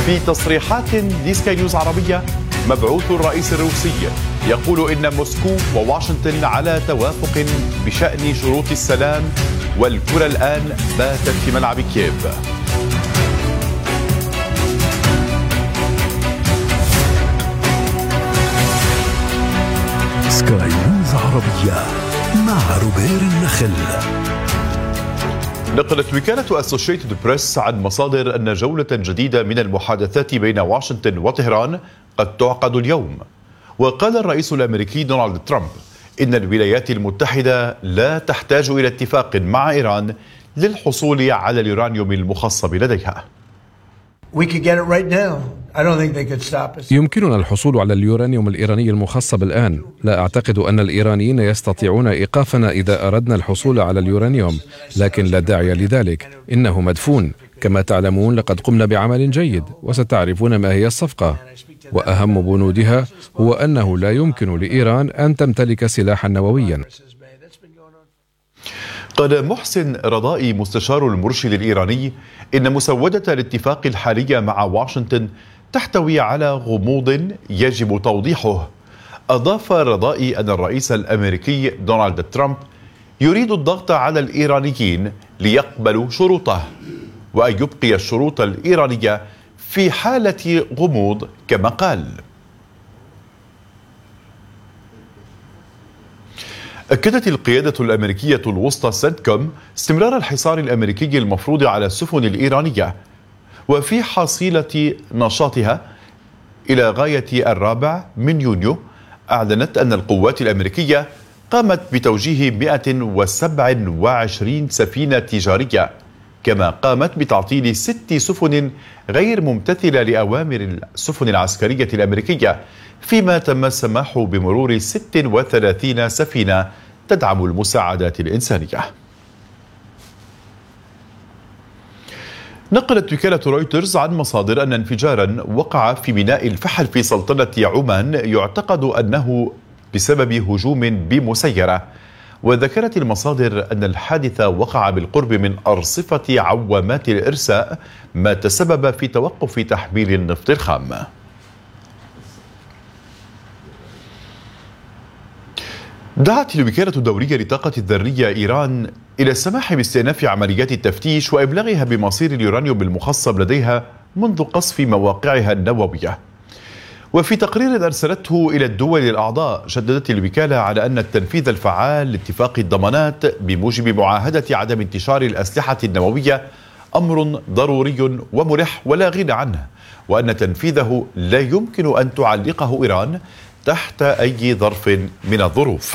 في تصريحات لسكاي نيوز عربية، مبعوث الرئيس الروسي يقول إن موسكو وواشنطن على توافق بشأن شروط السلام، والكرة الآن باتت في ملعب كييف. سكاي نيوز عربية مع روبير النخل. نقلت وكالة أسوشيتد بريس عن مصادر أن جولة جديدة من المحادثات بين واشنطن وطهران قد تعقد اليوم. وقال الرئيس الأمريكي دونالد ترامب إن الولايات المتحدة لا تحتاج إلى اتفاق مع إيران للحصول على اليورانيوم المخصب لديها. يمكننا الحصول على اليورانيوم الإيراني المخصب الآن. لا أعتقد أن الإيرانيين يستطيعون إيقافنا إذا أردنا الحصول على اليورانيوم، لكن لا داعي لذلك، إنه مدفون. كما تعلمون لقد قمنا بعمل جيد، وستعرفون ما هي الصفقة، وأهم بنودها هو أنه لا يمكن لإيران أن تمتلك سلاحا نوويا. قال محسن رضائي مستشار المرشد الإيراني إن مسودة الاتفاق الحالية مع واشنطن تحتوي على غموض يجب توضيحه. أضاف رضائي أن الرئيس الأمريكي دونالد ترامب يريد الضغط على الإيرانيين ليقبلوا شروطه، وأن يبقي الشروط الإيرانية في حالة غموض كما قال. أكدت القيادة الأمريكية الوسطى سنتكوم استمرار الحصار الأمريكي المفروض على السفن الإيرانية، وفي حصيلة نشاطها إلى غاية 4 يونيو أعلنت أن القوات الأمريكية قامت بتوجيه 127 سفينة تجارية، كما قامت بتعطيل 6 سفن غير ممتثلة لأوامر السفن العسكرية الأمريكية، فيما تم السماح بمرور 36 سفينة تدعم المساعدات الإنسانية. نقلت وكالة رويترز عن مصادر أن انفجارا وقع في ميناء الفحل في سلطنة عمان يعتقد أنه بسبب هجوم بمسيرة. وذكرت المصادر أن الحادث وقع بالقرب من أرصفة عوامات الإرساء، ما تسبب في توقف تحميل النفط الخام. دعت الوكالة الدولية للطاقة الذرية إيران إلى السماح باستئناف عمليات التفتيش وإبلاغها بمصير اليورانيوم المخصب لديها منذ قصف مواقعها النووية. وفي تقرير أرسلته إلى الدول الأعضاء، شددت الوكالة على أن التنفيذ الفعال لاتفاق الضمانات بموجب معاهدة عدم انتشار الأسلحة النووية أمر ضروري وملح ولا غنى عنه، وأن تنفيذه لا يمكن أن تعلقه إيران تحت أي ظرف من الظروف.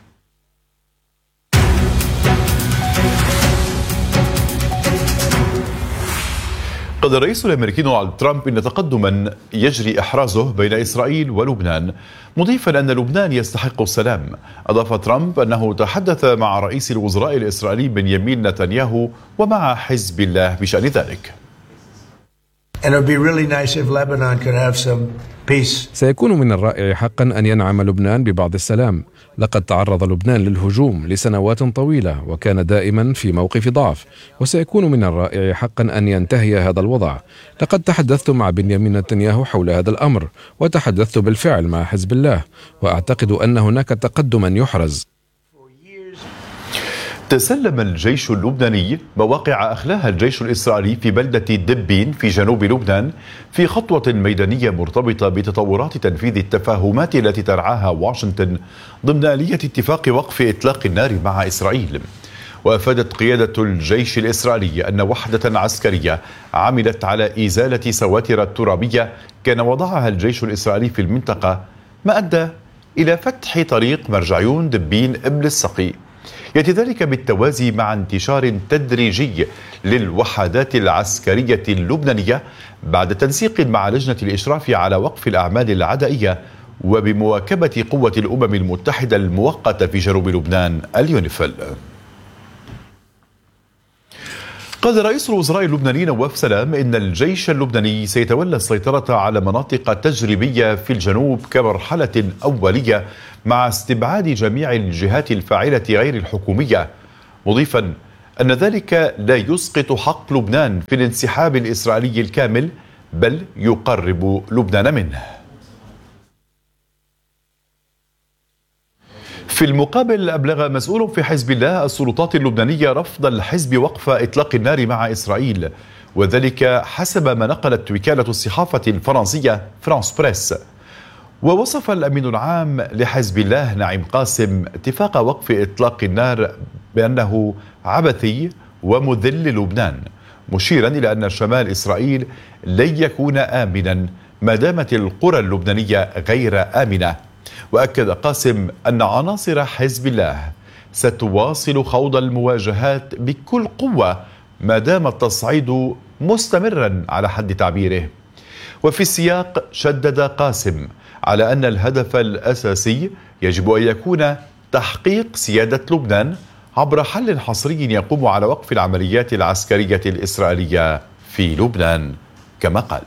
قال الرئيس الأمريكي دونالد ترامب إن تقدما يجري إحرازه بين إسرائيل ولبنان، مضيفا أن لبنان يستحق السلام. أضاف ترامب أنه تحدث مع رئيس الوزراء الإسرائيلي بنيامين نتنياهو ومع حزب الله بشأن ذلك. سيكون من الرائع حقا أن ينعم لبنان ببعض السلام. لقد تعرض لبنان للهجوم لسنوات طويلة وكان دائما في موقف ضعف، وسيكون من الرائع حقا أن ينتهي هذا الوضع. لقد تحدثت مع بنيامين نتنياهو حول هذا الأمر، وتحدثت بالفعل مع حزب الله، وأعتقد أن هناك تقدما يحرز. تسلم الجيش اللبناني مواقع أخلاها الجيش الإسرائيلي في بلدة دبين في جنوب لبنان، في خطوة ميدانية مرتبطة بتطورات تنفيذ التفاهمات التي ترعاها واشنطن ضمن آلية اتفاق وقف إطلاق النار مع إسرائيل. وأفادت قيادة الجيش الإسرائيلي أن وحدة عسكرية عملت على إزالة سواتر الترابية كان وضعها الجيش الإسرائيلي في المنطقة، ما أدى إلى فتح طريق مرجعيون دبين إبل السقي. يأتي ذلك بالتوازي مع انتشار تدريجي للوحدات العسكرية اللبنانية بعد تنسيق مع لجنة الإشراف على وقف الأعمال العدائية، وبمواكبة قوة الأمم المتحدة المؤقتة في جنوب لبنان اليونيفيل. قال رئيس الوزراء اللبناني نواف سلام إن الجيش اللبناني سيتولى السيطرة على مناطق تجريبية في الجنوب كمرحلة أولية مع استبعاد جميع الجهات الفاعلة غير الحكومية، مضيفا أن ذلك لا يسقط حق لبنان في الانسحاب الإسرائيلي الكامل بل يقرب لبنان منه. في المقابل، أبلغ مسؤول في حزب الله السلطات اللبنانية رفض الحزب وقف إطلاق النار مع إسرائيل، وذلك حسب ما نقلت وكالة الصحافة الفرنسية فرانس بريس. ووصف الأمين العام لحزب الله نعيم قاسم اتفاق وقف إطلاق النار بأنه عبثي ومذل للبنان، مشيرا إلى أن شمال إسرائيل لن يكون آمنا ما دامت القرى اللبنانية غير آمنة. وأكد قاسم أن عناصر حزب الله ستواصل خوض المواجهات بكل قوة ما دام التصعيد مستمرا على حد تعبيره. وفي السياق شدد قاسم على أن الهدف الأساسي يجب أن يكون تحقيق سيادة لبنان عبر حل حصري يقوم على وقف العمليات العسكرية الإسرائيلية في لبنان كما قال.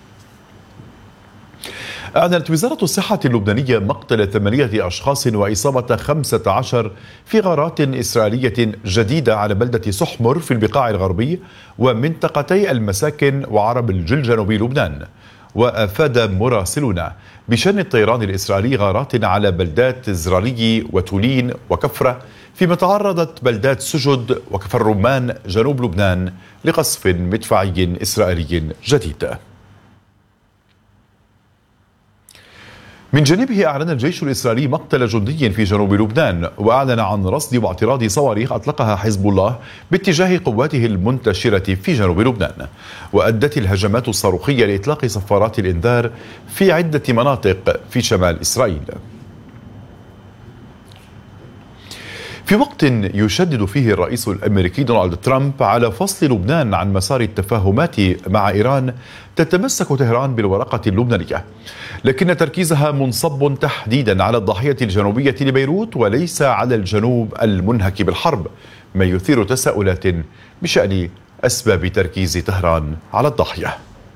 أعلنت وزارة الصحة اللبنانية مقتل 8 أشخاص وإصابة 15 في غارات إسرائيلية جديدة على بلدة سحمر في البقاع الغربي ومنطقتي المساكن وعرب الجل جنوبي لبنان. وأفاد مراسلنا بشن الطيران الإسرائيلي غارات على بلدات زراري وتولين وكفرة، فيما تعرضت بلدات سجد وكفر رمان جنوب لبنان لقصف مدفعي إسرائيلي جديد. من جانبه أعلن الجيش الإسرائيلي مقتل جندي في جنوب لبنان، وأعلن عن رصد واعتراض صواريخ أطلقها حزب الله باتجاه قواته المنتشرة في جنوب لبنان. وأدت الهجمات الصاروخية لإطلاق صفارات الإنذار في عدة مناطق في شمال إسرائيل. في وقت يشدد فيه الرئيس الأمريكي دونالد ترامب على فصل لبنان عن مسار التفاهمات مع إيران، تتمسك طهران بالورقة اللبنانية، لكن تركيزها منصب تحديدا على الضاحية الجنوبية لبيروت وليس على الجنوب المنهك بالحرب، ما يثير تساؤلات بشأن أسباب تركيز طهران على الضاحية.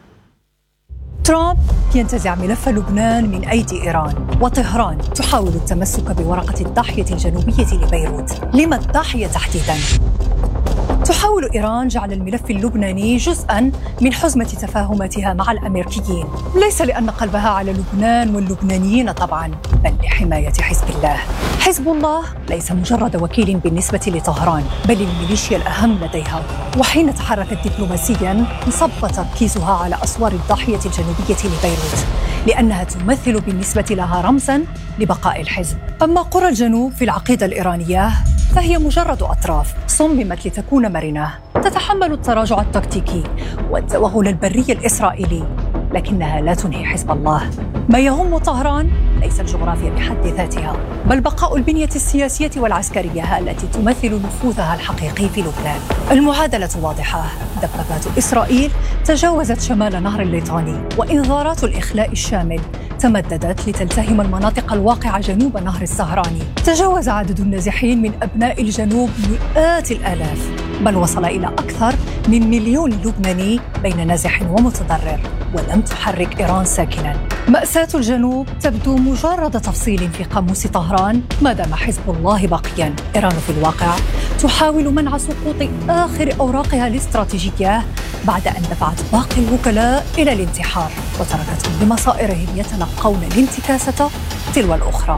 ترامب ينتزع ملف لبنان من أيدي إيران، وطهران تحاول التمسك بورقة الضاحية الجنوبية لبيروت. لما الضاحية تحديداً؟ تحاول إيران جعل الملف اللبناني جزءاً من حزمة تفاهماتها مع الأمريكيين، ليس لأن قلبها على لبنان واللبنانيين طبعاً، بل لحماية حزب الله. حزب الله ليس مجرد وكيل بالنسبة لطهران، بل الميليشيا الأهم لديها. وحين تحركت دبلوماسياً انصب تركيزها على أسوار الضاحية الجنوبية لبيروت، لأنها تمثل بالنسبة لها رمزاً لبقاء الحزب. أما قرى الجنوب في العقيدة الإيرانية فهي مجرد أطراف صممت لتكون مرنة، تتحمل التراجع التكتيكي والتوغل البري الإسرائيلي، لكنها لا تنهي حزب الله. ما يهم طهران ليس الجغرافيا بحد ذاتها، بل بقاء البنية السياسية والعسكرية التي تمثل نفوذها الحقيقي في لبنان. المعادلة واضحة، دبابات إسرائيل تجاوزت شمال نهر الليطاني، وإنذارات الإخلاء الشامل تمددت لتلتهم المناطق الواقعة جنوب نهر السهراني. تجاوز عدد النازحين من أبناء الجنوب مئات الآلاف، بل وصل إلى أكثر من 1,000,000 لبناني بين نازح ومتضرر، ولم تحرك إيران ساكنا. مأساة الجنوب تبدو مجرد تفصيل في قاموس طهران ما دام حزب الله باقيا. إيران في الواقع تحاول منع سقوط آخر أوراقها الاستراتيجية بعد أن دفعت باقي الوكلاء إلى الانتحار، وتركتهم بمصائرهم يتلقون الانتكاسة تلو الأخرى.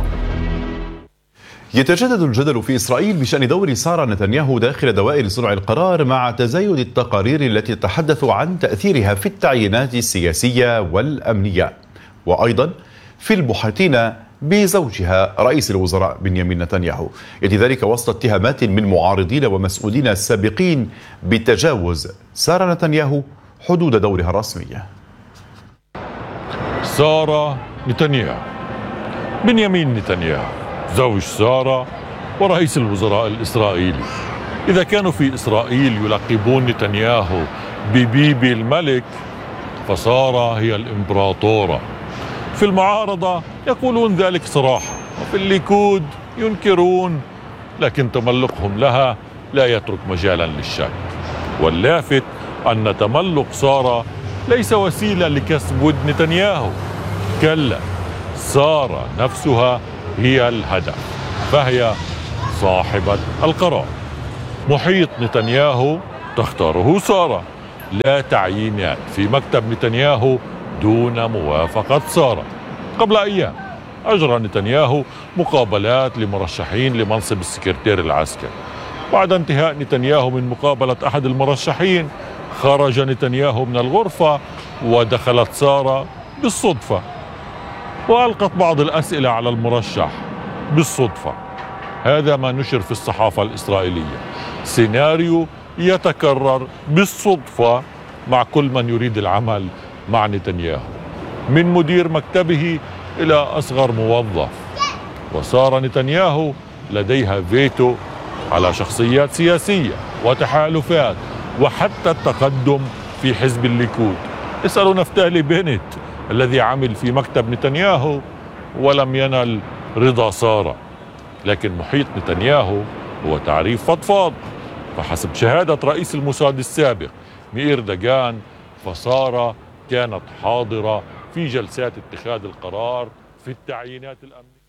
يتجدد الجدل في إسرائيل بشأن دور سارة نتنياهو داخل دوائر صنع القرار، مع تزايد التقارير التي تتحدث عن تأثيرها في التعيينات السياسية والأمنية، وأيضا في المحيطين بزوجها رئيس الوزراء بنيامين نتنياهو، يأتي ذلك وسط اتهامات من معارضين ومسؤولين سابقين بتجاوز سارة نتنياهو حدود دورها الرسمية. سارة نتنياهو، بنيامين نتنياهو زوج سارة ورئيس الوزراء الإسرائيلي، إذا كانوا في إسرائيل يلقبون نتنياهو ببيبي الملك، فسارة هي الإمبراطورة. في المعارضة يقولون ذلك صراحة، وفي الليكود ينكرون، لكن تملقهم لها لا يترك مجالا للشك. واللافت أن تملق سارة ليس وسيلة لكسب ود نتنياهو، كلا، سارة نفسها هي الهدف، فهي صاحبة القرار. محيط نتنياهو تختاره سارة، لا تعيينات في مكتب نتنياهو دون موافقة سارة. قبل أيام أجرى نتنياهو مقابلات لمرشحين لمنصب السكرتير العسكري. بعد انتهاء نتنياهو من مقابلة أحد المرشحين خرج نتنياهو من الغرفة ودخلت سارة بالصدفة وألقت بعض الأسئلة على المرشح بالصدفة. هذا ما نشر في الصحافة الإسرائيلية، سيناريو يتكرر بالصدفة مع كل من يريد العمل مع نتنياهو، من مدير مكتبه إلى أصغر موظف. وصار نتنياهو لديها فيتو على شخصيات سياسية وتحالفات وحتى التقدم في حزب الليكود. اسألوا نفتالي بنت الذي عمل في مكتب نتنياهو ولم ينل رضا سارة. لكن محيط نتنياهو هو تعريف فضفاض، فحسب شهادة رئيس الموساد السابق ميئير داغان فسارة كانت حاضرة في جلسات اتخاذ القرار في التعيينات الأمنية.